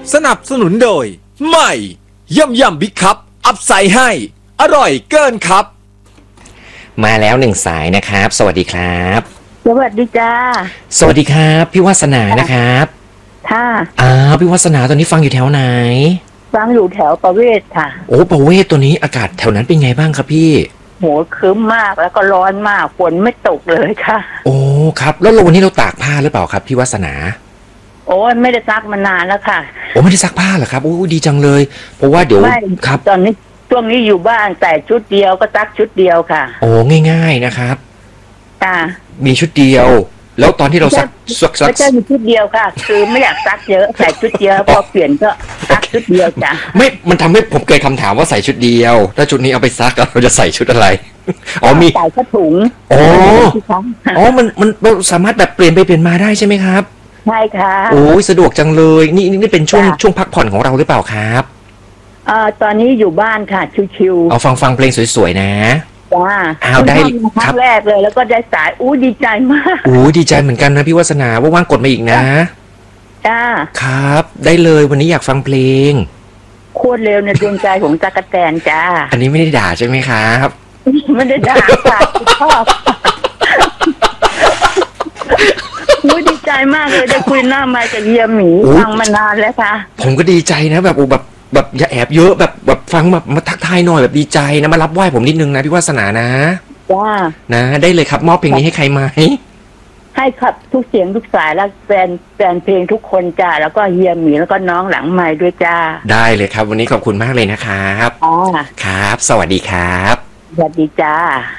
สนับสนุนโดยใหม่ย่ำยำบิ๊กคัพอัพไซด์ให้อร่อยเกินครับมาแล้วหนึ่งสายนะครับสวัสดีครับสวัสดีจ้าสวัสดีครับพี่วาสนานะครับค่ะพี่วาสนาตอนนี้ฟังอยู่แถวไหนฟังอยู่แถวประเวศค่ะโอ้ประเวศตัวนี้อากาศแถวนั้นเป็นไงบ้างครับพี่โหครึ้มมากแล้วก็ร้อนมากฝนไม่ตกเลยค่ะโอ้ครับแล้ววันนี้เราตากผ้าหรือเปล่าครับพี่วาสนาโอ้ยไม่ได้ซักมานานแล้วค่ะโอ้ไม่ได้ซักผ้าเหรอครับโอ้ดีจังเลยเพราะว่าเดี๋ยวครับตอนนี้ช่วงนี้อยู่บ้านแต่ชุดเดียวก็ซักชุดเดียวค่ะโอ้ง่ายๆนะครับค่ะมีชุดเดียวแล้วตอนที่เราซักไม่ใช่มีชุดเดียวค่ะคือไม่อยากซักเยอะใส่ชุดเดียวพอเปลี่ยนก็ซักชุดเดียวจ้ะไม่มันทำให้ผมเกิดคำถามว่าใส่ชุดเดียวถ้าชุดนี้เอาไปซักเราจะใส่ชุดอะไรอ๋อมีใส่ผ้าถุงอ๋อมันสามารถแบบเปลี่ยนไปเปลี่ยนมาได้ใช่ไหมครับใช่ค่ะโอ้ยสะดวกจังเลยนี่เป็นช่วงพักผ่อนของเราหรือเปล่าครับตอนนี้อยู่บ้านค่ะชิวๆเอาฟังเพลงสวยๆนะจ้าเอาได้ครับแรกเลยแล้วก็ได้สายดีใจมากดีใจเหมือนกันนะพี่วาสนาว่างกดมาอีกนะจ้าครับได้เลยวันนี้อยากฟังเพลงโคตรเร็วในดวงใจของจักรแตนจ้าอันนี้ไม่ได้ด่าใช่ไหมครับไม่ได้ด่าค่ะชอบดีใจมากเลยได้คุยหน้าไมค์กับเฮียหมีฟังมานานแล้วค่ะผมก็ดีใจนะแบบอย่าแอบเยอะแบบฟังแบบมาทักทายหน่อยแบบดีใจนะมารับไหว้ผมนิดนึงนะพี่วาสนานะจ้านะได้เลยครับมอบเพลงนี้ให้ใครไหมให้ครับทุกเสียงทุกสายแล้วแฟนเพลงทุกคนจ้าแล้วก็เฮียหมีแล้วก็น้องหลังไมค์ด้วยจ้าได้เลยครับวันนี้ขอบคุณมากเลยนะครับครับสวัสดีครับสวัสดีจ้า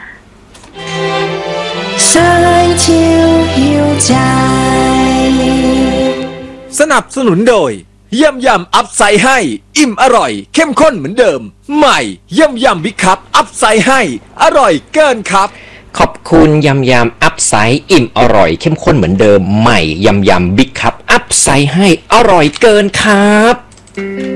สนับสนุนโดยย่ำยำอัพไซด์ให้อิ่มอร่อยเข้มข้นเหมือนเดิมใหม่ย่ำยำบิ๊กคัพอัพไซด์ให้อร่อยเกินครับขอบคุณยำยำอัพไซด์อิ่มอร่อยเข้มข้นเหมือนเดิมใหม่ยำยำบิ๊กคัพอัพไซด์ให้อร่อยเกินครับ